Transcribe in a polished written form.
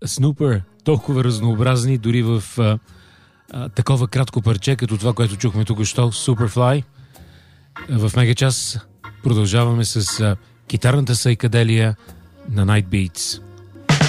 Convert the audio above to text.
Snoopер, толкова разнообразни, дори в такова кратко парче, като това, което чухме току-що, Superfly. В Мегачас продължаваме с китарната сайкаделия на Night Beats.